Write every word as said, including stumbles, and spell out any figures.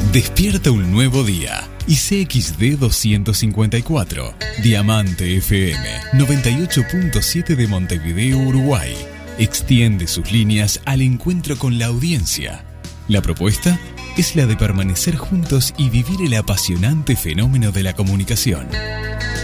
Despierta un nuevo día. Y C X D doscientos cincuenta y cuatro, Diamante F M, noventa y ocho punto siete de Montevideo, Uruguay. Extiende sus líneas al encuentro con la audiencia. La propuesta es la de permanecer juntos y vivir el apasionante fenómeno de la comunicación.